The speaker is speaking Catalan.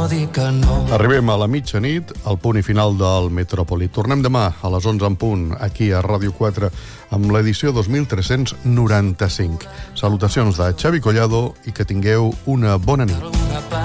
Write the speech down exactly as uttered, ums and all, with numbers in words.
no dir que no. Arribem a la mitjanit, al punt i final del Metròpoli. Tornem demà a les onze en punt, aquí a Ràdio quatre, amb l'edició dos mil tres-cents noranta-cinc. Salutacions de Xavi Collado i que tingueu una bona nit.